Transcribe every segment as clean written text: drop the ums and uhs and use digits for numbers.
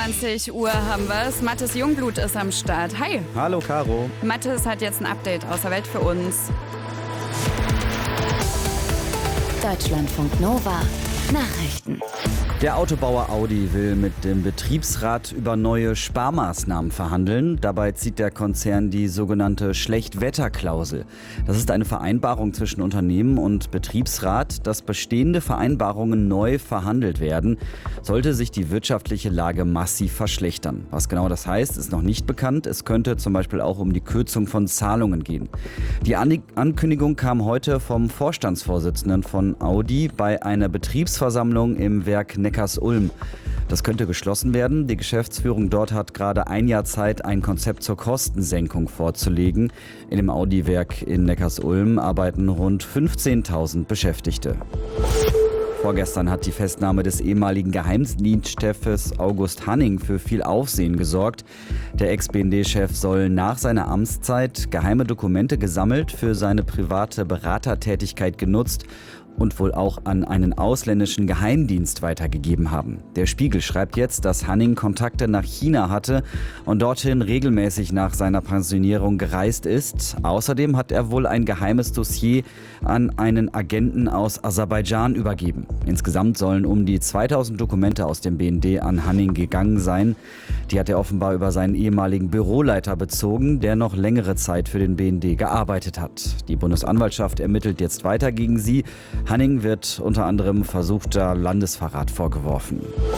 21 Uhr haben wir es. Mathis Jungblut ist am Start. Hi. Hallo Caro. Mathis hat jetzt ein Update aus der Welt für uns. Deutschlandfunk Nova Nachrichten. Der Autobauer Audi will mit dem Betriebsrat über neue Sparmaßnahmen verhandeln. Dabei zieht der Konzern die sogenannte Schlechtwetterklausel. Das ist eine Vereinbarung zwischen Unternehmen und Betriebsrat, dass bestehende Vereinbarungen neu verhandelt werden, sollte sich die wirtschaftliche Lage massiv verschlechtern. Was genau das heißt, ist noch nicht bekannt. Es könnte zum Beispiel auch um die Kürzung von Zahlungen gehen. Die Ankündigung kam heute vom Vorstandsvorsitzenden von Audi bei einer Betriebsversammlung im Werk Neckarsulm. Das könnte geschlossen werden. Die Geschäftsführung dort hat gerade ein Jahr Zeit, ein Konzept zur Kostensenkung vorzulegen. In dem Audi-Werk in Neckarsulm arbeiten rund 15.000 Beschäftigte. Vorgestern hat die Festnahme des ehemaligen Geheimdienstchefs August Hanning für viel Aufsehen gesorgt. Der Ex-BND-Chef soll nach seiner Amtszeit geheime Dokumente gesammelt, für seine private Beratertätigkeit genutzt und wohl auch an einen ausländischen Geheimdienst weitergegeben haben. Der Spiegel schreibt jetzt, dass Hanning Kontakte nach China hatte und dorthin regelmäßig nach seiner Pensionierung gereist ist. Außerdem hat er wohl ein geheimes Dossier an einen Agenten aus Aserbaidschan übergeben. Insgesamt sollen um die 2000 Dokumente aus dem BND an Hanning gegangen sein. Die hat er offenbar über seinen ehemaligen Büroleiter bezogen, der noch längere Zeit für den BND gearbeitet hat. Die Bundesanwaltschaft ermittelt jetzt weiter gegen sie. Hanning wird unter anderem versuchter Landesverrat vorgeworfen.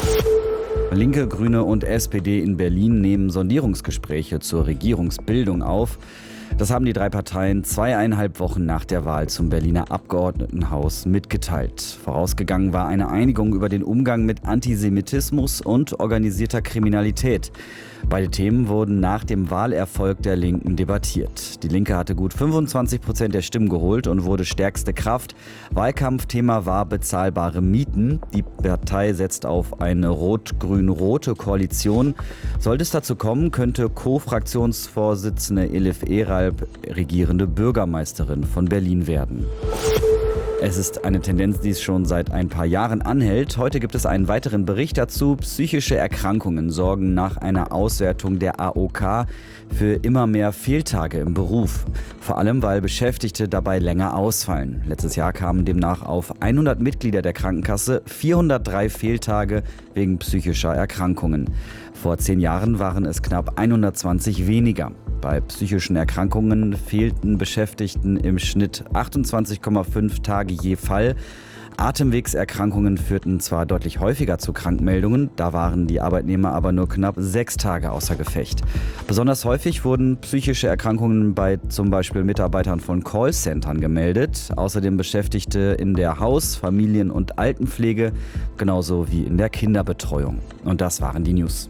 Linke, Grüne und SPD in Berlin nehmen Sondierungsgespräche zur Regierungsbildung auf. Das haben die drei Parteien 2,5 Wochen nach der Wahl zum Berliner Abgeordnetenhaus mitgeteilt. Vorausgegangen war eine Einigung über den Umgang mit Antisemitismus und organisierter Kriminalität. Beide Themen wurden nach dem Wahlerfolg der Linken debattiert. Die Linke hatte gut 25% der Stimmen geholt und wurde stärkste Kraft. Wahlkampfthema war bezahlbare Mieten. Die Partei setzt auf eine rot-grün-rote Koalition. Sollte es dazu kommen, könnte Co-Fraktionsvorsitzende Elif Eralp regierende Bürgermeisterin von Berlin werden. Es ist eine Tendenz, die es schon seit ein paar Jahren anhält. Heute gibt es einen weiteren Bericht dazu. Psychische Erkrankungen sorgen nach einer Auswertung der AOK für immer mehr Fehltage im Beruf. Vor allem, weil Beschäftigte dabei länger ausfallen. Letztes Jahr kamen demnach auf 100 Mitglieder der Krankenkasse 403 Fehltage wegen psychischer Erkrankungen. Vor 10 Jahren waren es knapp 120 weniger. Bei psychischen Erkrankungen fehlten Beschäftigten im Schnitt 28,5 Tage je Fall. Atemwegserkrankungen führten zwar deutlich häufiger zu Krankmeldungen, da waren die Arbeitnehmer aber nur knapp 6 Tage außer Gefecht. Besonders häufig wurden psychische Erkrankungen bei zum Beispiel Mitarbeitern von Callcentern gemeldet, außerdem Beschäftigte in der Haus-, Familien- und Altenpflege, genauso wie in der Kinderbetreuung. Und das waren die News.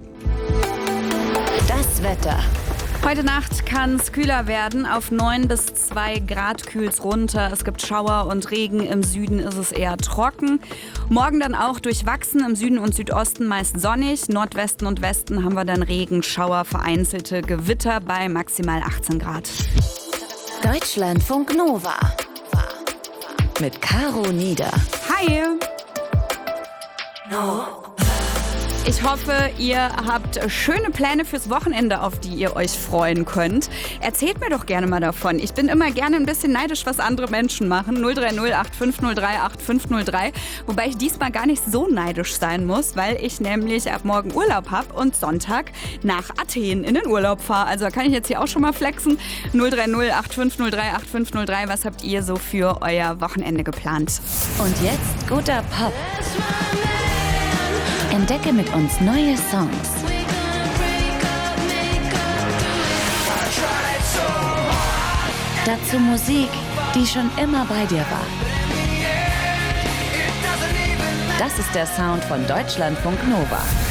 Das Wetter. Heute Nacht kann es kühler werden. Auf 9 bis 2 Grad kühlt es runter. Es gibt Schauer und Regen. Im Süden ist es eher trocken. Morgen dann auch durchwachsen. Im Süden und Südosten meist sonnig. Nordwesten und Westen haben wir dann Regen, Schauer, vereinzelte Gewitter bei maximal 18 Grad. Deutschlandfunk Nova mit Caro Nieder. Hi! Ich hoffe, ihr habt schöne Pläne fürs Wochenende, auf die ihr euch freuen könnt. Erzählt mir doch gerne mal davon. Ich bin immer gerne ein bisschen neidisch, was andere Menschen machen. 030 8503 8503. Wobei ich diesmal gar nicht so neidisch sein muss, weil ich nämlich ab morgen Urlaub habe und Sonntag nach Athen in den Urlaub fahre. Also da kann ich jetzt hier auch schon mal flexen. 030 8503 8503. Was habt ihr so für euer Wochenende geplant? Und jetzt guter Pop. Entdecke mit uns neue Songs. Dazu Musik, die schon immer bei dir war. Das ist der Sound von Deutschlandfunk Nova.